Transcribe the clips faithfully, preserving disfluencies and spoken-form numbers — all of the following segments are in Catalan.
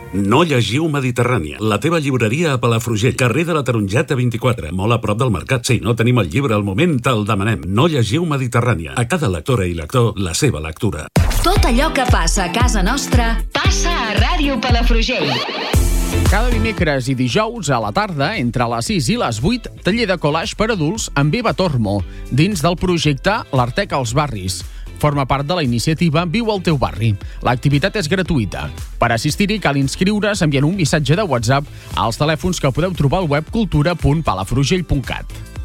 No llegiu Mediterrània, la teva llibreria a Palafrugell, carrer de la Tarongeta vint-i-quatre, molt a prop del mercat. Si no tenim el llibre al moment, te'l demanem. No llegiu Mediterrània. A cada lectora i lector, la seva lectura. Tot allò que passa a casa nostra passa a Ràdio Palafrugell. Cada dimecres i dijous a la tarda, entre les sis i les vuit, taller de collage per adults amb Eva Tormo, dins del projecte L'Artec als barris. Forma part de la iniciativa Viu al teu barri. L'activitat és gratuïta. Per assistir-hi cal inscriure's enviant un missatge de WhatsApp als telèfons que podeu trobar al web cultura punt palafrugell punt cat.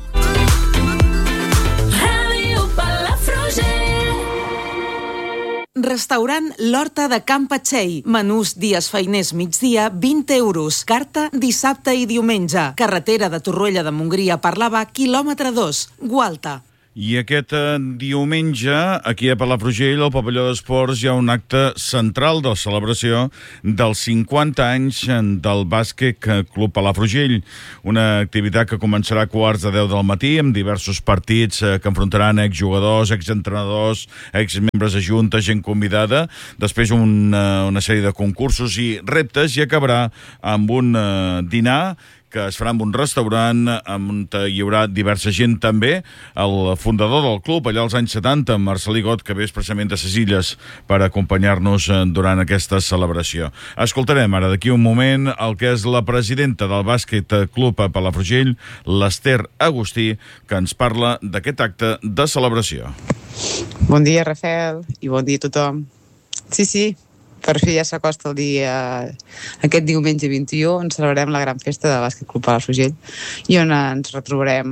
Restaurant L'Horta de Can Patxell. Menús dies feiners migdia, vint euros. Carta dissabte i diumenge. Carretera de Torroella de Montgrí a Parlavà, quilòmetre dos. Gualta. I aquest eh, diumenge, aquí a Palafrugell, al pavelló d'esports, hi ha un acte central de celebració dels cinquanta anys del Bàsquet Club Palafrugell. Una activitat que començarà a quarts de deu del matí, amb diversos partits eh, que enfrontaran exjugadors, exentrenadors, exmembres de junta, gent convidada. Després una, una sèrie de concursos i reptes, i acabarà amb un eh, dinar que es farà en un restaurant on hi haurà diversa gent també. El fundador del club, allà als anys setanta, Marcelí Got, que ve expressament de ses Illes per acompanyar-nos durant aquesta celebració. Escoltarem ara d'aquí un moment el que és la presidenta del Bàsquet Club a Palafrugell, l'Ester Agustí, que ens parla d'aquest acte de celebració. Bon dia, Rafael, i bon dia a tothom. Sí, sí, per fi ja s'acosta el dia, aquest diumenge vint-i-u, on celebrarem la gran festa del Bàsquet Club Palafrugell i on ens retrobarem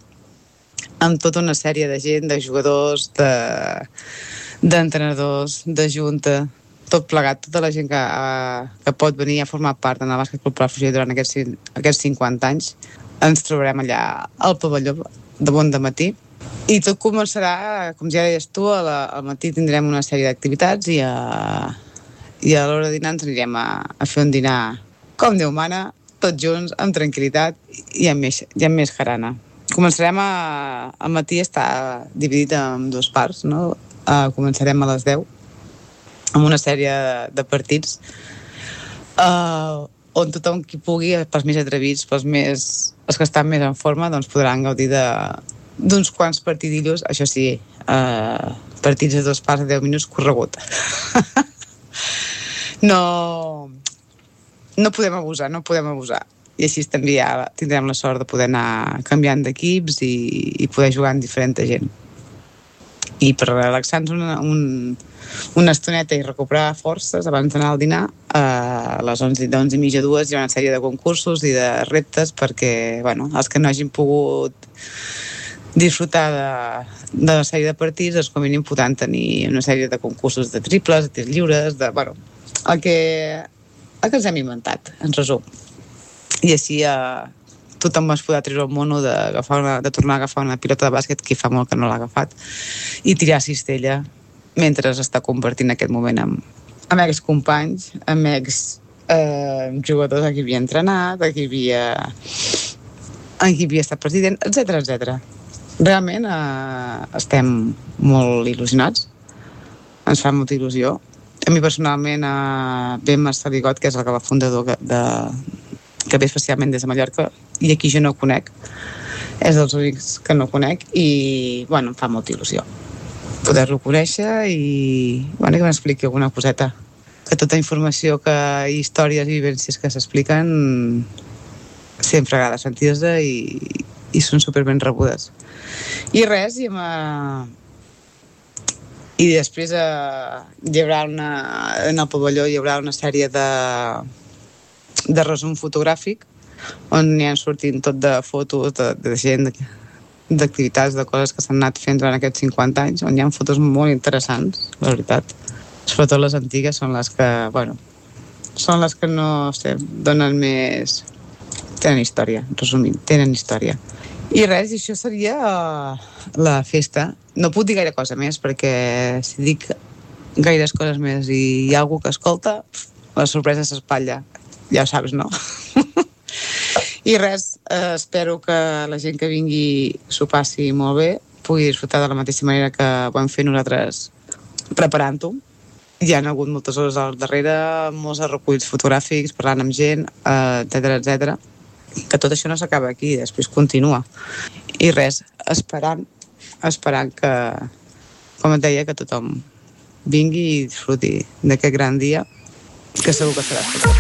amb tota una sèrie de gent, de jugadors, de, d'entrenadors, de junta, tot plegat, tota la gent que, que pot venir a formar part del Bàsquet Club Palafrugell durant aquests, aquests cinquanta anys. Ens trobarem allà al pavelló de bon dematí. I tot començarà, com ja deies tu, a la, al matí tindrem una sèrie d'activitats i a i a l'hora de dinar ens anirem a, a fer un dinar com Déu mana, tots junts, amb tranquil·litat i amb més, i amb més jarana. Començarem a, al matí, està dividit en dues parts, no? Uh, començarem a les deu amb una sèrie de, de partits uh, on tothom qui pugui, pels més atrevits, pels més, els que estan més en forma, doncs podran gaudir de, d'uns quants partidillos, això sí, uh, partits de dos parts de deu minuts corregut. No, no podem abusar, no podem abusar. I així també ja tindrem la sort de poder anar canviant d'equips i, i poder jugar amb diferent gent. I per relaxar-nos una, un, una estoneta i recuperar forces abans d'anar al dinar, a les onze i mitja, dues, hi ha una sèrie de concursos i de reptes perquè, bueno, els que no hagin pogut disfrutar de, de la sèrie de partits, doncs com a mínim podran tenir una sèrie de concursos de triples, de tirs lliures, de, bueno, el que, el que ens hem inventat, en resum. I així eh, tothom es podrà treure el mono de, una, de tornar a agafar una pilota de bàsquet, que fa molt que no l'ha agafat, i tirar cistella mentre està compartint aquest moment amb, amb ex-companys, amb ex-jugadors eh, a qui havia entrenat, a qui havia, a qui havia estat president, etcètera, etcètera. Realment eh, estem molt il·lusionats, ens fa molta il·lusió. A mi personalment eh, ve Marcelí Got, que és el que va fundador de, que ve especialment des de Mallorca, i aquí jo no ho conec, és dels únics que no conec, i bueno, em fa molta il·lusió poder-lo conèixer i bueno, que m'expliqui alguna coseta, que tota informació que, i històries i vivències que s'expliquen sempre agrada sentir-se i, i són superben rebudes. I res, i, amb, i després eh, hi haurà una, en el pavelló hi haurà una sèrie de, de resum fotogràfic on hi han sortint tot de fotos de, de gent, d'activitats, de coses que s'han anat fent durant aquests cinquanta anys, on hi ha fotos molt interessants, la veritat. Sobretot les antigues són les que, bueno, són les que no sé, donen més... tenen història, resumint, tenen història. I res, i això seria uh, la festa. No puc dir gaire cosa més, perquè si dic gaires coses més i hi ha algú que escolta, la sorpresa s'espatlla. Ja ho saps, no? I res, eh, espero que la gent que vingui s'ho passi molt bé, pugui disfrutar de la mateixa manera que ho hem fet nosaltres preparant-ho, hi ha hagut moltes hores al darrere, molts reculls fotogràfics, parlant amb gent, etcètera, etcètera, que tot això no s'acaba aquí, després continua. I res, esperant, esperant que, com et deia, que tothom vingui i disfruti d'aquest gran dia, que segur que serà.